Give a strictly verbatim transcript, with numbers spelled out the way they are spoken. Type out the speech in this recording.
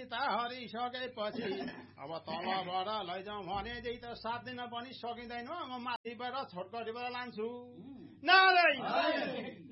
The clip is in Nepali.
चिता हरिसकेपछि अब तलबाट लैजाउँ भने त सात दिन पनि सकिँदैन म माथिबाट छोटकरीबाट लान्छु नारायण